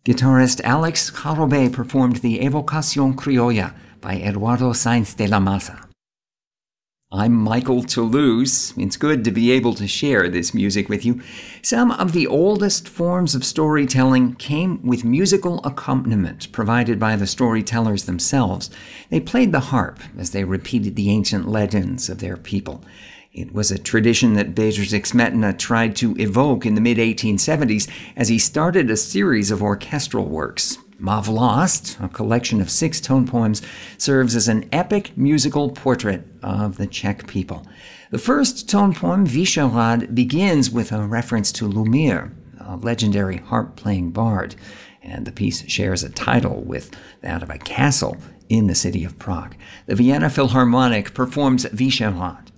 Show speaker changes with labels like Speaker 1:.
Speaker 1: Guitarist Alex Jarobé performed the Evocación Criolla by Eduardo Sainz de la Maza. I'm Michael Toulouse. It's good to be able to share this music with you. Some of the oldest forms of storytelling came with musical accompaniment provided by the storytellers themselves. They played the harp as they repeated the ancient legends of their people. It was a tradition that Béjersix Métanna tried to evoke in the mid-1870s as he started a series of orchestral works. Ma Vlast, a collection of 6 tone poems, serves as an epic musical portrait of the Czech people. The first tone poem, Vyšehrad, begins with a reference to Lumír, a legendary harp-playing bard, and the piece shares a title with that of a castle in the city of Prague. The Vienna Philharmonic performs Vyšehrad.